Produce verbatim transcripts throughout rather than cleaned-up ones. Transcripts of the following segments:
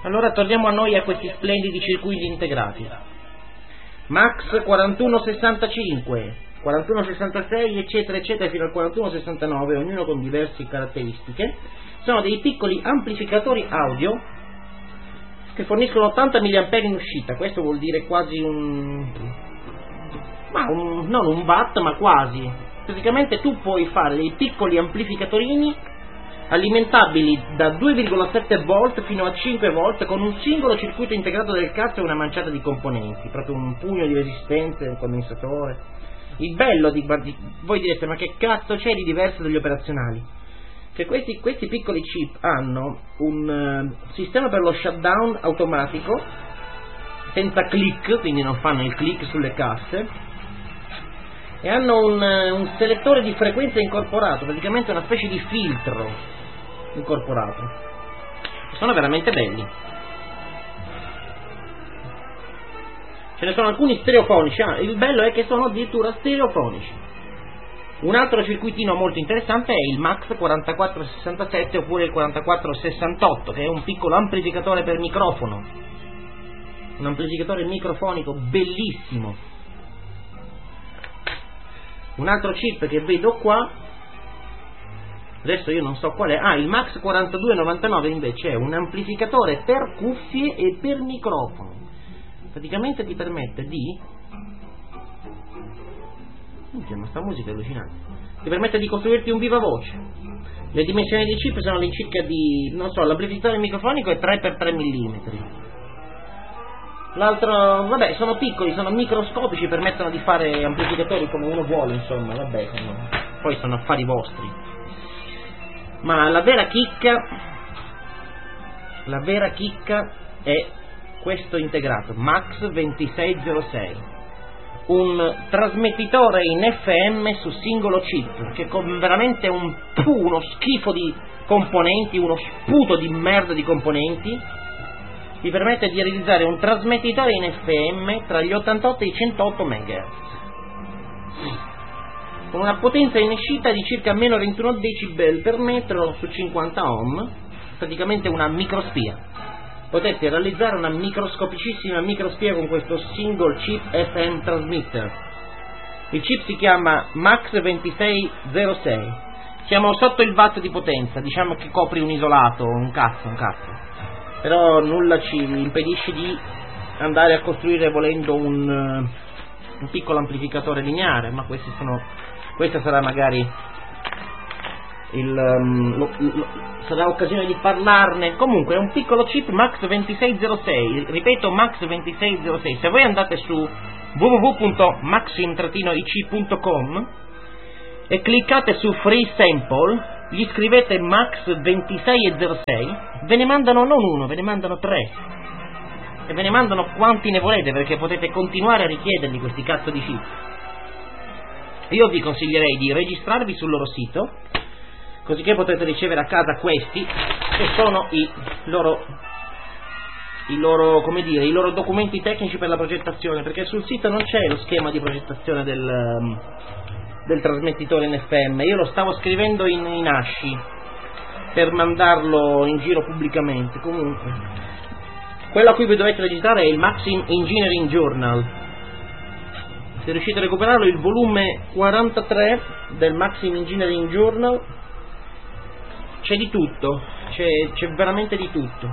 Allora torniamo a noi, a questi splendidi circuiti integrati. Max quarantuno sessantacinque, quarantuno sessantasei, eccetera eccetera, fino al quarantuno sessantanove, ognuno con diverse caratteristiche. Sono dei piccoli amplificatori audio che forniscono ottanta milliamperi in uscita. Questo vuol dire quasi un... ma un, non un watt, ma quasi. Praticamente tu puoi fare dei piccoli amplificatorini alimentabili da due virgola sette volt fino a cinque volt con un singolo circuito integrato del cazzo e una manciata di componenti, proprio un pugno di resistenze, un condensatore. Il bello di, di voi direte, ma che cazzo c'è di diverso dagli operazionali? Che questi, questi piccoli chip hanno un uh, sistema per lo shutdown automatico senza click, quindi non fanno il click sulle casse, e hanno un, uh, un selettore di frequenza incorporato, praticamente una specie di filtro incorporato. Sono veramente belli. Ce ne sono alcuni stereofonici. Ah, il bello è che sono addirittura stereofonici. Un altro circuitino molto interessante è il Max quarantaquattro sessantasette oppure il quarantaquattro sessantotto, che è un piccolo amplificatore per microfono, un amplificatore microfonico bellissimo. Un altro chip che vedo qua, adesso io non so qual è, ah, il Max quarantadue novantanove invece è un amplificatore per cuffie e per microfono. Praticamente ti permette di... Minchia, ma sta musica è allucinante. Ti permette di costruirti un viva voce. Le dimensioni dei chip sono all'incirca di, non so, l'amplificatore microfonico è tre per tre millimetri. L'altro, vabbè, sono piccoli, sono microscopici, permettono di fare amplificatori come uno vuole, insomma, vabbè, sono, poi sono affari vostri. Ma la vera chicca, la vera chicca è questo integrato, Max ventisei zero sei. Un trasmettitore in F M su singolo chip, che con veramente un, uno schifo di componenti, uno sputo di merda di componenti, ti permette di realizzare un trasmettitore in F M tra gli ottantotto e i centootto megahertz, con una potenza in uscita di circa meno ventuno decibel per metro su cinquanta ohm, praticamente una microspia. Potete realizzare una microscopicissima microspia con questo single chip F M transmitter. Il chip si chiama Max ventisei zero sei. Siamo sotto il watt di potenza, diciamo che copri un isolato, un cazzo, un cazzo. Però nulla ci impedisce di andare a costruire volendo un, un piccolo amplificatore lineare, ma questi sono, questa sarà magari il, um, lo, lo, sarà occasione di parlarne. Comunque è un piccolo chip Max ventisei zero sei, ripeto Max ventisei zero sei. Se voi andate su w w w punto maxim i c punto com e cliccate su Free Sample, gli scrivete Max ventisei zero sei, ve ne mandano non uno, ve ne mandano tre, e ve ne mandano quanti ne volete, perché potete continuare a richiedergli questi cazzo di chip. Io vi consiglierei di registrarvi sul loro sito, così che potete ricevere a casa questi, che sono i loro, i loro, come dire, i loro documenti tecnici per la progettazione, perché sul sito non c'è lo schema di progettazione del, del trasmettitore in F M. Io lo stavo scrivendo in, in ASCII per mandarlo in giro pubblicamente. Comunque, quello a cui vi dovete registrare è il Maxim Engineering Journal. Se riuscite a recuperarlo, il volume quarantatré del Maxim Engineering Journal. C'è di tutto, c'è, c'è veramente di tutto.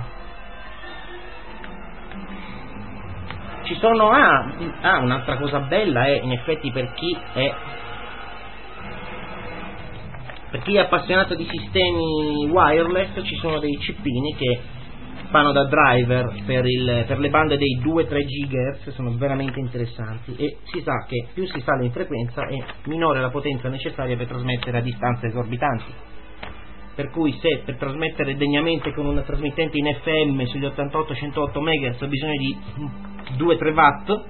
Ci sono, ah, ah, un'altra cosa bella è, in effetti, per chi è per chi è appassionato di sistemi wireless, ci sono dei cippini che fanno da driver per, il, per le bande dei due tre gigahertz, sono veramente interessanti, e si sa che più si sale in frequenza e minore la potenza necessaria per trasmettere a distanze esorbitanti. Per cui se per trasmettere degnamente con una trasmittente in F M sugli ottantotto centootto megahertz ho bisogno di due tre watt,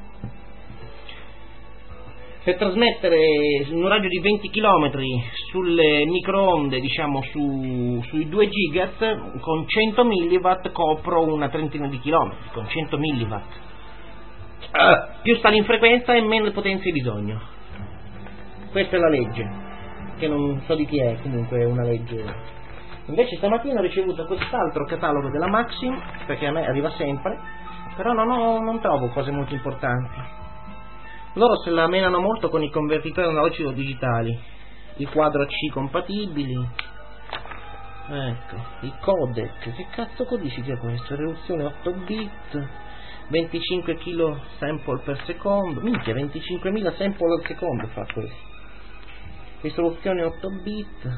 per trasmettere in un raggio di venti chilometri sulle microonde, diciamo su, sui due gigahertz, con cento milliwatt copro una trentina di chilometri, con cento milliwatt. Uh, più sale in frequenza e meno potenza hai bisogno. Questa è la legge, che non so di chi è, comunque è una legge Invece stamattina ho ricevuto quest'altro catalogo della Maxim, perché a me arriva sempre, però non, ho, non trovo cose molto importanti. Loro se la menano molto con i convertitori analogico digitali, i quadro C compatibili, ecco, i codec. Che cazzo codifica questo? Riduzione otto bit, venticinque kilo sample per secondo, minchia, venticinquemila sample al secondo fa questo. Risoluzione otto bit.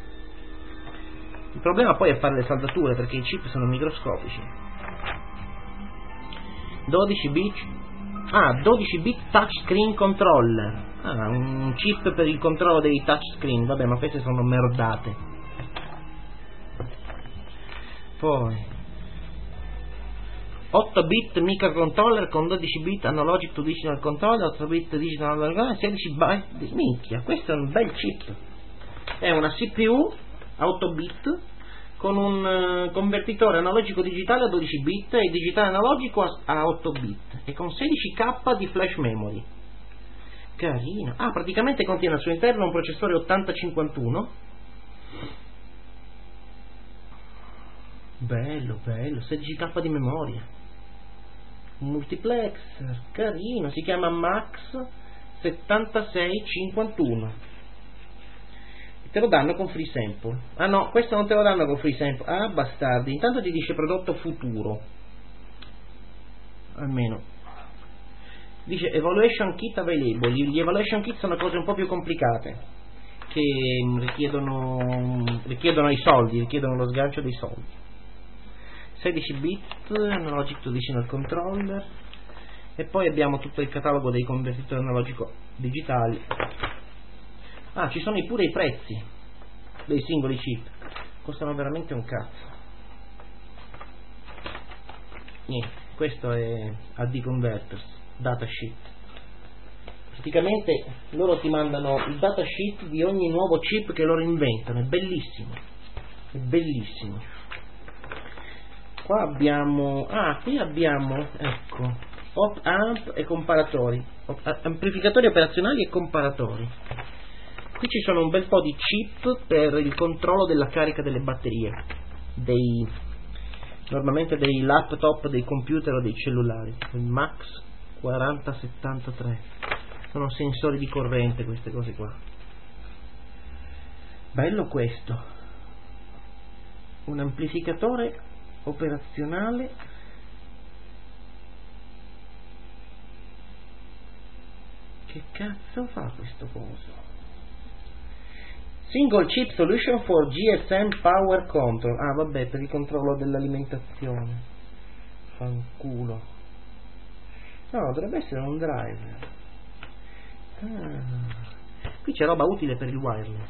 Il problema poi è fare le saldature, perché i chip sono microscopici. dodici bit, ah, dodici bit touchscreen controller, ah, un chip per il controllo dei touchscreen. Vabbè, ma queste sono merdate. Poi otto bit microcontroller con dodici bit analogic to digital controller, otto bit digital analog, sedici byte. Minchia, questo è un bel chip. È una C P U a otto bit con un uh, convertitore analogico digitale a dodici bit e digitale analogico a, a otto bit e con sedici K di flash memory. Carino. Ah, praticamente contiene al suo interno un processore ottanta cinquantuno. Bello, bello, sedici K di memoria. Un multiplexer, carino, si chiama Max settantasei cinquantuno. Te lo danno con free sample. Ah no, questo non te lo danno con free sample. Ah, bastardi. Intanto ti dice prodotto futuro. Almeno. Dice evaluation kit available. Gli evaluation kit sono cose un po' più complicate, che richiedono richiedono i soldi, richiedono lo sgancio dei soldi. sedici bit analogic to digital controller. E poi abbiamo tutto il catalogo dei convertitori analogico digitali. Ah, ci sono pure i prezzi dei singoli chip, costano veramente un cazzo. Niente, questo è A D Converters, datasheet. Praticamente loro ti mandano il datasheet di ogni nuovo chip che loro inventano, è bellissimo, è bellissimo. Qua abbiamo, ah, qui abbiamo, ecco, op amp e comparatori, op amplificatori operazionali e comparatori. Qui ci sono un bel po' di chip per il controllo della carica delle batterie, dei, normalmente dei laptop, dei computer o dei cellulari. Il Max quaranta settantatré, sono sensori di corrente queste cose qua. Bello questo, un amplificatore operazionale che cazzo fa questo coso? Single chip solution for G S M power control. Ah vabbè, per il controllo dell'alimentazione. Fanculo. No, dovrebbe essere un driver. Ah. Qui c'è roba utile per il wireless.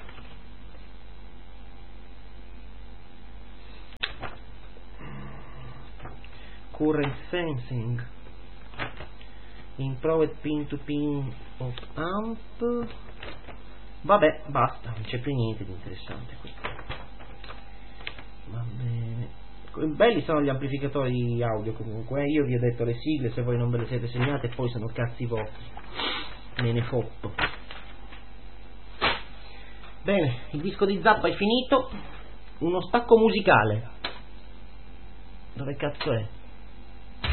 Current sensing, improved pin to pin of amp. Vabbè, basta, non c'è più niente di interessante qui. Va bene. Belli sono gli amplificatori audio comunque, eh? Io vi ho detto le sigle, se voi non ve le siete segnate poi sono cazzi vostri. Me ne fotto. Bene, il disco di Zappa è finito. Uno stacco musicale. Dove cazzo è?